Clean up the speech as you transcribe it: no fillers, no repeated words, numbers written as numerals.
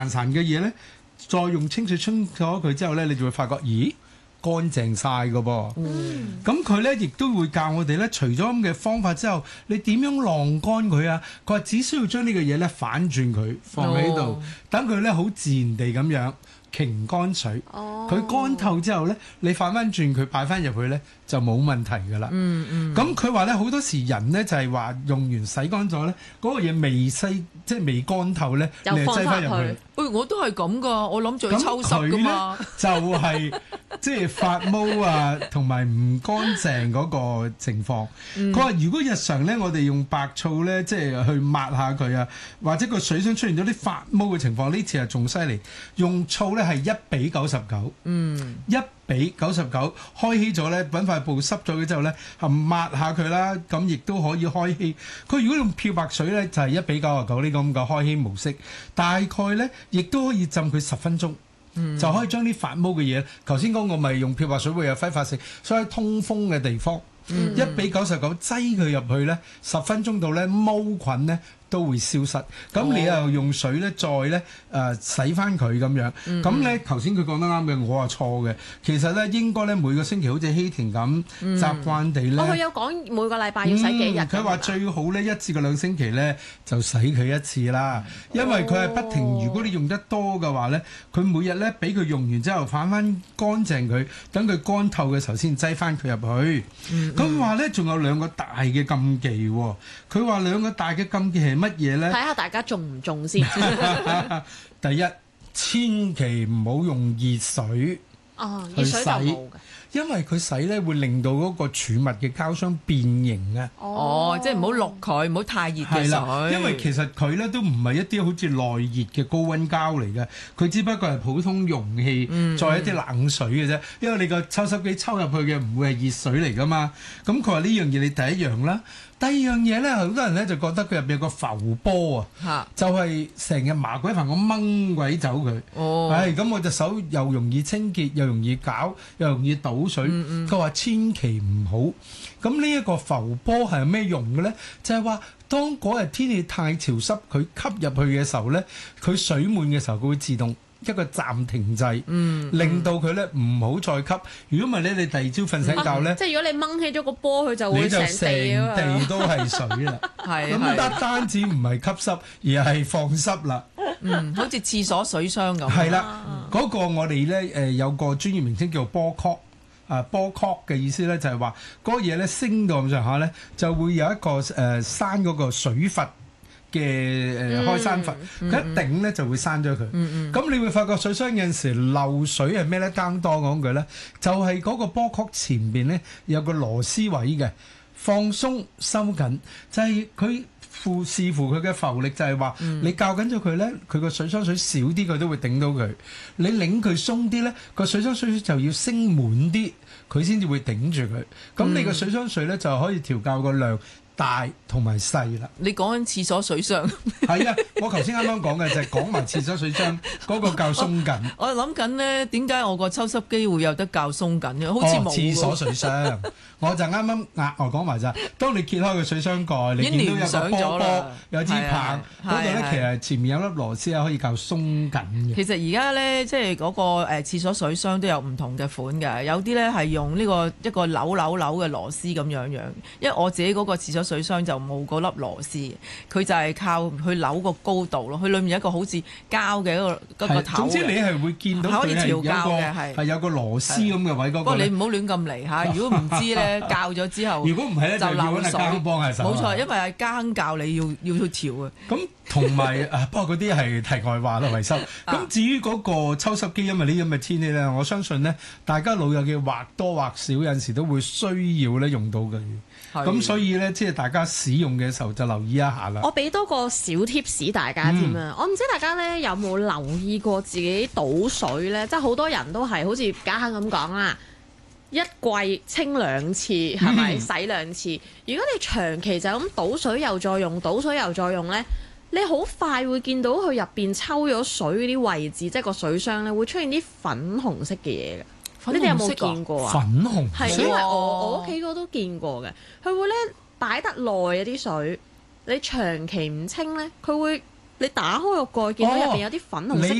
潺嘅嘢咧，再用清水沖咗佢之後咧，你就會發覺，咦，乾淨晒㗎噃。咁佢咧亦都會教我哋咧，除咗咁嘅方法之後，你點樣晾乾佢啊？佢話只需要將呢個嘢咧反轉佢放喺度，等佢咧好自然地咁樣擎乾水。佢乾透之後咧，你反翻轉佢擺翻入去咧，就冇問題㗎啦。咁佢話咧好多時人咧就係話用完洗乾咗咧，嗰個嘢未洗即係未乾透咧，你就擠翻入去。 喂，我都係咁噶，我諗住抽濕噶嘛。 就係即係發毛啊，同埋唔乾淨嗰個情況。佢話如果日常咧，我哋用白醋咧，即係去抹下佢啊，或者個水箱出現咗啲發毛嘅情況，呢次係仲犀利。用醋咧係1:99，1:99開稀咗咧，揾塊布濕咗佢之後咧，抹下佢啦，咁亦都可以開稀。佢如果用漂白水咧，就係1:99呢個咁嘅開稀模式，大概咧亦都可以浸佢10分鐘。就可以將啲發毛嘅嘢，頭先講我咪用漂白水會有揮發性，所以通風嘅地方1:99擠佢入去咧，10分鐘度咧毛菌咧都會消失。咁你又用水咧再咧洗翻佢咁樣。咁咧頭先佢講得啱嘅，我話錯嘅。其實咧應該咧每個星期好似希婷咁習慣地咧。 佢有講每個禮拜要洗幾日。 佢話最好咧1至2星期咧就洗佢一次啦，因為佢係不停。如果你用得多嘅話咧，佢每日咧俾佢用完之後反翻乾淨佢，等佢乾透嘅時候先擠翻佢入去。咁話咧仲有2個大嘅禁忌喎。佢話2個大嘅禁忌係乜嘢咧？ 睇下大家中唔中先。 第一，千祈唔好用熱水熱水就冇嘅， 因為佢洗咧會令到嗰個儲物嘅膠箱變形啊。 即係唔好淥佢，唔好太熱嘅水。 因為其實佢咧都唔係一啲好似耐熱嘅高溫膠嚟嘅，佢只不過係普通容器，再一啲冷水嘅啫。因為你個抽濕機抽入去嘅唔會係熱水嚟噶嘛。咁佢話呢樣嘢你第一樣啦。第二樣嘢咧，好多人咧就覺得佢入邊有個浮波啊，就係成日麻鬼煩咁掹鬼走佢。咁我隻手又容易清潔，又容易搞，又容易倒水。佢話千祈唔好。咁呢一個浮波係咩用嘅咧？就係話當嗰日天氣太潮濕，佢吸入去嘅時候咧，佢水滿嘅時候，佢會自動一個暫停掣，令到佢咧唔好再吸。如果唔係咧，你第二朝瞓醒覺咧， 即係如果你掹起咗個波，佢就會成地都係水啦。咁單止唔係吸濕，而係放濕啦。 好似廁所水箱咁。 係啦，嗰個我哋咧有個專業名稱叫做波曲。波曲嘅意思咧就係話嗰個嘢咧升到咁上下咧，就會有一個閂嗰個水閥嘅開山閥，佢一頂咧就會閂咗佢。咁你會發覺水箱有陣時漏水係咩咧？更多講句咧，就係嗰個波曲前邊咧有個螺絲位嘅，放鬆收緊，就係佢視乎佢嘅浮力，就係話你校緊咗佢咧，佢個水箱水少啲，佢都會頂到佢。你擰佢鬆啲咧，個水箱水就要升滿啲，佢先至會頂住佢。咁你個水箱水咧就可以調校個量大同埋細啦。 你講緊廁所水箱？ 係啊，我頭先啱啱講嘅就係講埋廁所水箱嗰個較鬆緊。 我諗緊咧，點解我個抽濕機會有得較鬆緊嘅？好似冇。 廁所水箱，我就啱啱額外講埋咋。當你揭開個水箱蓋，你見到有個波波，有支棒，嗰度咧其實前面有粒螺絲啊，可以較鬆緊嘅。 其實而家咧，即係嗰個廁所水箱都有唔同嘅款嘅，有啲咧係用呢個一個扭嘅螺絲咁樣。因為我自己嗰個廁所水箱就冇嗰粒螺絲，佢就係靠去扭個高度咯。佢裡面有一個好似膠嘅一個頭。 總之你係會見到佢係有個螺絲咁嘅位嗰個。 不過你唔好亂咁嚟嚇，如果唔知咧校咗之後， 如果唔係咧就要揾阿更幫下手。 冇錯，因為係更教你要去調啊。 咁同埋不過嗰啲係題外話啦，維修。咁至於嗰個抽濕機，因為呢咁嘅天氣咧，我相信咧大家老友嘅或多或少有陣時都會需要咧用到嘅。咁所以咧，即係大家使用嘅時候就留意一下啦。 我俾多個小 tips 大家添啊！我唔知大家咧有冇留意過自己倒水咧，即係好多人都係好似家下咁講啦，一季清2次，係咪洗2次？如果你長期就咁倒水又再用，倒水又再用咧，你好快會見到佢入邊抽咗水嗰啲位置，即係個水箱咧會出現啲粉紅色嘅嘢嘅。你哋有冇見過啊？ 粉紅色係因為我屋企個都見過嘅，佢會咧擺得耐啊啲水，你長期唔清咧，佢會你打開個蓋見到入邊有啲粉紅色